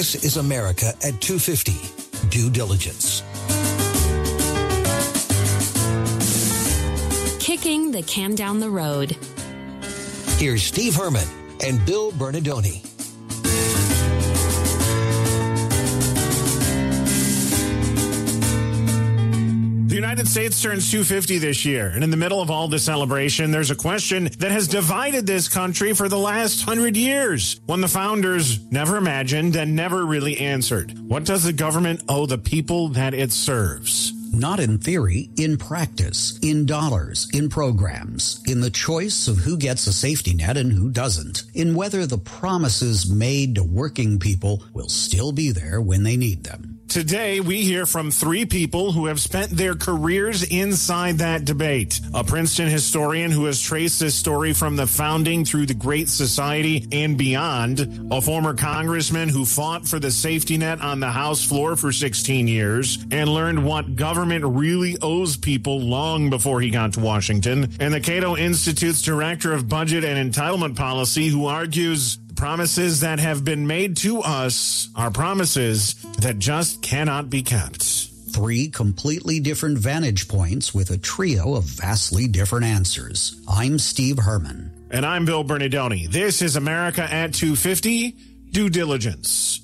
This is America at 250. Due diligence. Kicking the can down the road. Here's Steve Herman and Bill Bernardoni. The United States turns 250 this year, and in the middle of all the celebration, there's a question that has divided this country for the last 100 years, one the founders never imagined and never really answered. What does the government owe the people that it serves? Not in theory, in practice, in dollars, in programs, in the choice of who gets a safety net and who doesn't, in whether the promises made to working people will still be there when they need them. Today, we hear from three people who have spent their careers inside that debate. A Princeton historian who has traced this story from the founding through the Great Society and beyond. A former congressman who fought for the safety net on the House floor for 16 years and learned what government really owes people long before he got to Washington. And the Cato Institute's director of budget and entitlement policy who argues promises that have been made to us are promises that just cannot be kept. Three completely different vantage points with a trio of vastly different answers. I'm Steve Herman. And I'm Bill Bernardoni. This is America at 250, Due Diligence.